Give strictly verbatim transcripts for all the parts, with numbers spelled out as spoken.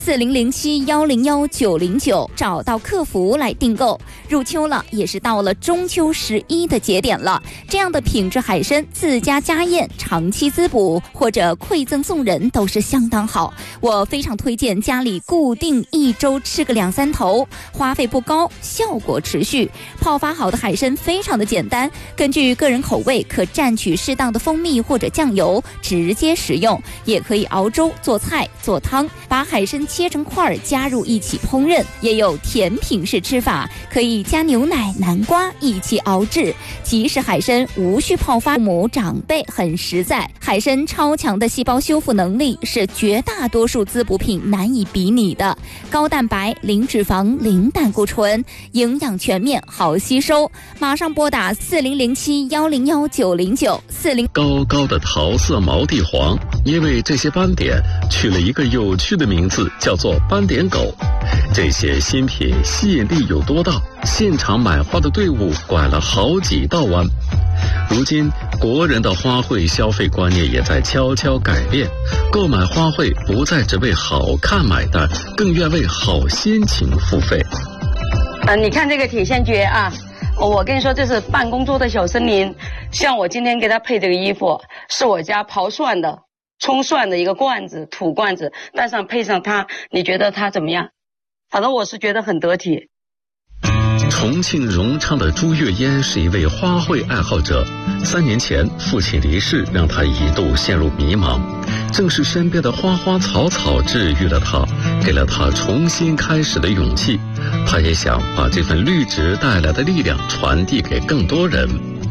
四零零七幺零幺九零九找到客服来订购。入秋了，也是到了中秋十一的节点了，这样的品质海参自家家宴、长期滋补或者馈赠送人都是相当好。我非常推荐家里固定一周吃个两三头，花费不高，效果持续。泡发好的海参非常的简单，根据个人口味可蘸取适当的蜂蜜或者酱油直接食用，也可以熬粥、做菜、做汤，把海参切成块加入一起烹饪，也有甜品式吃法，可以加牛奶、南瓜一起熬制。即使海参无需泡发，父母长辈很实在。海参超强的细胞修复能力是绝大多数滋补品难以比拟的，高蛋白、零脂肪、零胆固醇，营养全面，好吸收。马上拨打四零零七幺零幺九零九四零。 高高的桃色毛地黄，因为这些斑点取了一个有趣的名字，叫做斑点狗。这些新品吸引力有多大？现场买花的队伍拐了好几道弯。如今国人的花卉消费观念也在悄悄改变，购买花卉不再只为好看买单，更愿为好心情付费。 呃，你看这个铁线蕨啊，我跟你说这是办公桌的小森林。像我今天给他配这个衣服，是我家刨蒜的葱蒜的一个罐子，土罐子，带上配上它，你觉得它怎么样？反正我是觉得很得体。 重庆荣昌的朱月嫣是一位花卉爱好者，三年前父亲离世，让他一度陷入迷茫，正是身边的花花草草治愈了他，给了他重新开始的勇气。他也想把这份绿植带来的力量传递给更多人。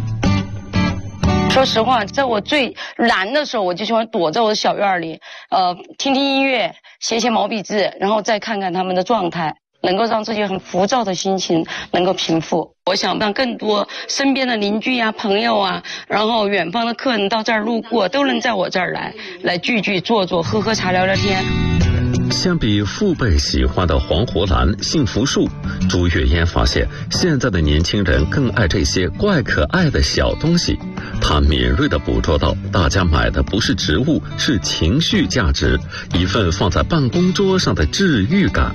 说实话，在我最难的时候，我就喜欢躲在我的小院里，呃，听听音乐，写写毛笔字，然后再看看他们的状态，能够让自己很浮躁的心情能够平复。我想让更多身边的邻居啊、朋友啊，然后远方的客人到这儿路过，都能在我这儿来，来聚聚、坐坐、喝喝茶、聊聊天。 相比父辈喜欢的黄胡兰、幸福树，朱月嫣发现现在的年轻人更爱这些怪可爱的小东西。她敏锐地捕捉到，大家买的不是植物，是情绪价值，一份放在办公桌上的治愈感。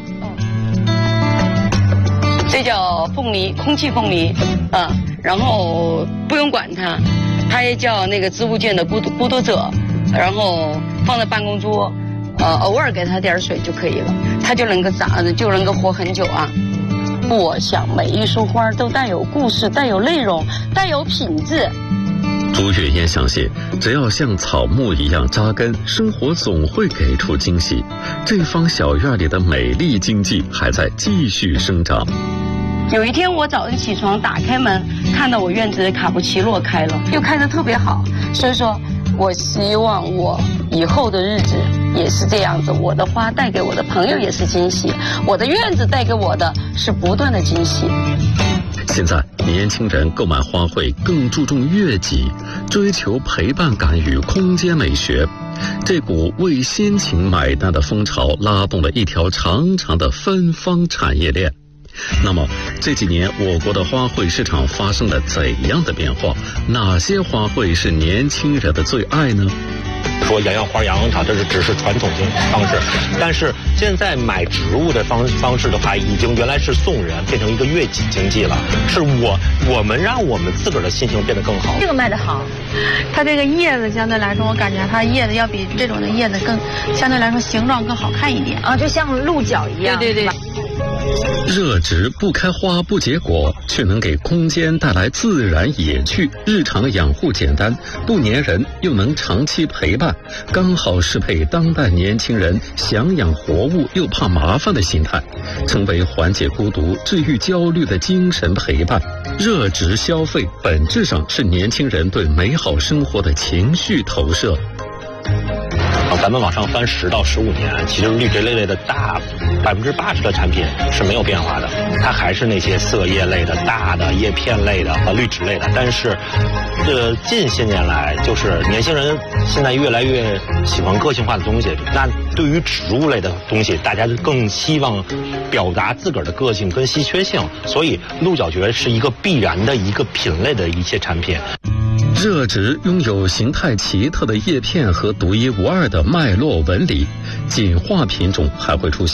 这叫凤梨，空气凤梨，啊，然后不用管它，它也叫那个植物界的孤孤独者，然后放在办公桌，呃，偶尔给它点水就可以了，它就能够长，就能够活很久啊。我想每一束花都带有故事，带有内容，带有品质。 朱月嫣相信，只要像草木一样扎根，生活总会给出惊喜。这方小院里的美丽经济还在继续生长。 有一天我早晨起床，打开门，看到我院子的卡布奇诺开了，又开得特别好。所以说我希望我以后的日子也是这样子，我的花带给我的朋友也是惊喜，我的院子带给我的是不断的惊喜。 现在年轻人购买花卉更注重悦己，追求陪伴感与空间美学。这股为心情买单的风潮拉动了一条长长的芬芳产业链。那么这几年我国的花卉市场发生了怎样的变化？哪些花卉是年轻人的最爱呢？ 说养养花养养草，这是只是传统性方式，但是现在买植物的方方式的话，已经原来是送人，变成一个悦己经济了。是我我们让我们自个儿的心情变得更好。 这个卖得好，它这个叶子相对来说，我感觉它叶子要比这种的叶子更相对来说形状更好看一点啊，就像鹿角一样。 对对对。 热植不开花不结果，却能给空间带来自然野趣，日常养护简单，不粘人，又能长期陪伴，刚好适配当代年轻人想养活物又怕麻烦的心态，成为缓解孤独、治愈焦虑的精神陪伴。热植消费本质上是年轻人对美好生活的情绪投射。 咱们往上翻十到十五年，其实绿植类类的大百分之八十的产品是没有变化的，它还是那些色叶类的、大的叶片类的和绿植类的。但是，这近些年来，就是年轻人现在越来越喜欢个性化的东西。那对于植物类的东西，大家更希望表达自个儿的个性跟稀缺性，所以鹿角蕨是一个必然的一个品类的一些产品。 热植拥有形态奇特的叶片和独一无二的脉络纹理， 进化品种还会出现。